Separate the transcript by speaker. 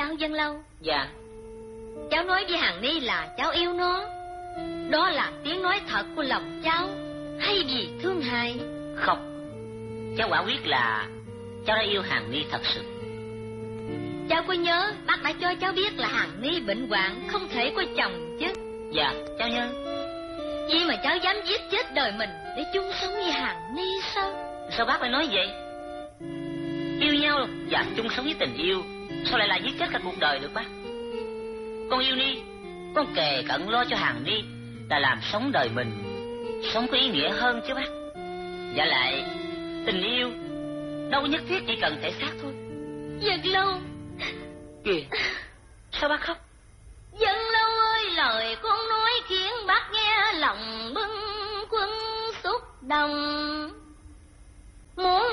Speaker 1: cháu Dân Lâu.
Speaker 2: Dạ.
Speaker 1: Cháu nói với Hằng Ni là cháu yêu nó. Đó là tiếng nói thật của lòng cháu, hay vì thương hại?
Speaker 2: Không, cháu quả quyết là cháu đã yêu Hằng Ni thật sự.
Speaker 1: Cháu có nhớ bác đã cho cháu biết là Hằng Ni bệnh hoạn không thể có chồng chứ?
Speaker 2: Dạ, cháu nhớ.
Speaker 1: Vì mà cháu dám giết chết đời mình để chung sống với Hằng Ni sao?
Speaker 2: Sao bác lại nói vậy? Yêu nhau và chung sống với tình yêu, sao lại là giết chết cả cuộc đời được bác? Con yêu Ni, con kề cận lo cho Hằng Ni là làm sống đời mình, sống có ý nghĩa hơn chứ bác. Và lại, tình yêu đâu nhất thiết chỉ cần thể xác thôi.
Speaker 1: Dân Lâu
Speaker 2: Kìa, sao bác khóc?
Speaker 1: Dân Lâu ơi, lời con nói khiến bác nghe lòng bâng khuâng xúc động. Muốn